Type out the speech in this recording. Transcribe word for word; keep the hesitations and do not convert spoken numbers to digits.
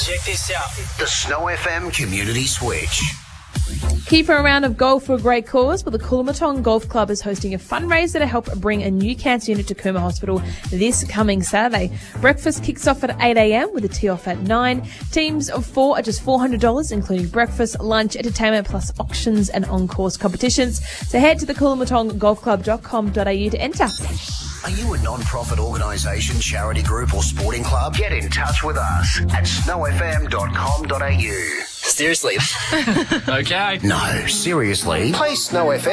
Check this out. The Snow F M Community Switch. Keep for a round of golf for a great cause, but the Coolamatong Golf Club is hosting a fundraiser to help bring a new cancer unit to Cooma Hospital this coming Saturday. Breakfast kicks off at eight a.m. with a tee off at nine. Teams of four are just four hundred dollars, including breakfast, lunch, entertainment, plus auctions and on-course competitions. So head to the coolamatong golf club dot com dot a u to enter. Are you a non-profit organisation, charity group or sporting club? Get in touch with us at snow f m dot com dot a u. Seriously. Okay. No, seriously. Play Snow F M.